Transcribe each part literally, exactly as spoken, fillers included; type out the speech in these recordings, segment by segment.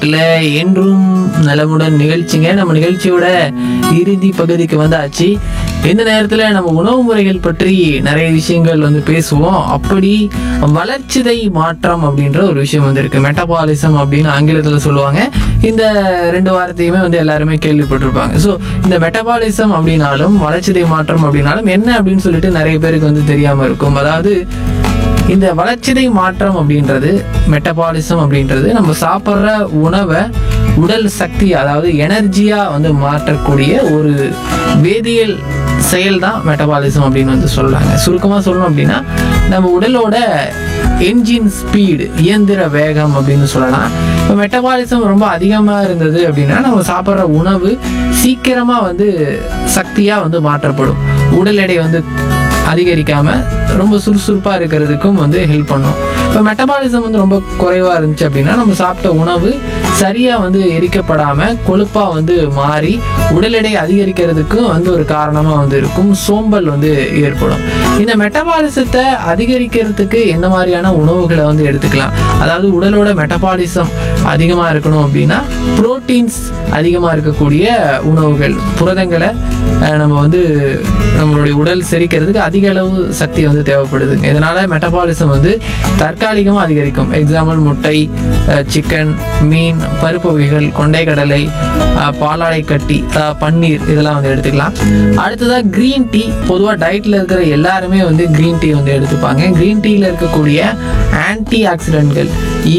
இல்ல என்றும் நலமுடன் நிகழ்ச்சிங்க. நம்ம நிகழ்ச்சியோட இறுதி பகுதிக்கு வந்தாச்சு. இந்த நேரத்துல நம்ம உணவு முறைகள் பற்றி நிறைய விஷயங்கள் வந்து பேசுவோம். அப்படி வளர்ச்சிதை மாற்றம் அப்படின்ற ஒரு விஷயம் வந்து இருக்கு. மெட்டபாலிசம் அப்படின்னு ஆங்கிலத்துல சொல்லுவாங்க. இந்த ரெண்டு வார்த்தையுமே வந்து எல்லாருமே கேள்விப்பட்டிருப்பாங்க. ஸோ இந்த மெட்டபாலிசம் அப்படின்னாலும் வளர்ச்சிதை மாற்றம் அப்படின்னாலும் என்ன அப்படின்னு சொல்லிட்டு நிறைய பேருக்கு வந்து தெரியாம இருக்கும். அதாவது இந்த வளர்ச்சிதை மாற்றம் அப்படின்றது, மெட்டபாலிசம் அப்படின்றது நம்ம சாப்பிட்ற உணவை உடல் சக்தி, அதாவது எனர்ஜியா வந்து மாற்றக்கூடிய ஒரு வேதியியல் செயல் தான் மெட்டபாலிசம் அப்படின்னு வந்து சொல்றாங்க. சுருக்கமாக சொல்லணும் அப்படின்னா நம்ம உடலோட என்ஜின் ஸ்பீடு, இயந்திர வேகம் அப்படின்னு சொல்லலாம். இப்போ மெட்டபாலிசம் ரொம்ப அதிகமாக இருந்தது அப்படின்னா நம்ம சாப்பிட்ற உணவு சீக்கிரமாக வந்து சக்தியாக வந்து மாற்றப்படும். உடல் எடை வந்து அதிகரிக்காம ரொம்ப சுறுசுறுப்பாக இருக்கிறதுக்கும் வந்து ஹெல்ப் பண்ணும். இப்போ மெட்டபாலிசம் வந்து ரொம்ப குறைவாக இருந்துச்சு அப்படின்னா நம்ம சாப்பிட்ட உணவு சரியாக வந்து எரிக்கப்படாமல் கொழுப்பாக வந்து மாறி உடல் எடை அதிகரிக்கிறதுக்கும் வந்து ஒரு காரணமாக வந்து இருக்கும். சோம்பல் வந்து ஏற்படும். இந்த மெட்டபாலிசத்தை அதிகரிக்கிறதுக்கு என்ன மாதிரியான உணவுகளை வந்து எடுத்துக்கலாம்? அதாவது உடலோட மெட்டபாலிசம் அதிகமாக இருக்கணும் அப்படின்னா புரோட்டீன்ஸ் அதிகமாக இருக்கக்கூடிய உணவுகள், புரதங்களை நம்ம வந்து நம்மளுடைய உடல் செரிக்கிறதுக்கு அதிக அளவு சக்தி வந்து தேவைப்படுதுங்க. இதனால மெட்டபாலிசம் வந்து தற்காலிகமாக அதிகரிக்கும். எக்ஸாம்பிள் முட்டை, சிக்கன், மீன், பருப்பு வகைகள், கொண்டை கடலை, பாலாடை கட்டி, பன்னீர் இதெல்லாம் வந்து எடுத்துக்கலாம். அடுத்ததாக க்ரீன் டீ. பொதுவாக டயட்டில் இருக்கிற எல்லாருமே வந்து க்ரீன் டீ வந்து எடுத்துப்பாங்க. க்ரீன் டீயில் இருக்கக்கூடிய ஆன்டி ஆக்சிடென்ட்கள்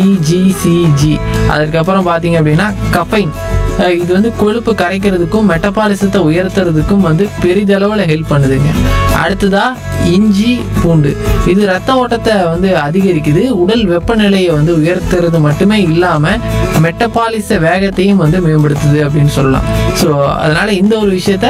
இஜிசிஜி, அதுக்கப்புறம் பார்த்தீங்க அப்படின்னா கஃபைன், இது வந்து கொழுப்பு கரைக்கிறதுக்கும் மெட்டபாலிசத்தை உயர்த்துறதுக்கும் வந்து பெரிதளவில் ஹெல்ப் பண்ணுதுங்க. அடுத்ததா இஞ்சி, பூண்டு, இது ரத்த ஓட்டத்தை வந்து அதிகரிக்குது. உடல் வெப்பநிலையை வந்து உயர்த்துறது மட்டுமே இல்லாமல் மெட்டபாலிச வேகத்தையும் வந்து மேம்படுத்துது அப்படின்னு சொல்லலாம். ஸோ அதனால இந்த ஒரு விஷயத்த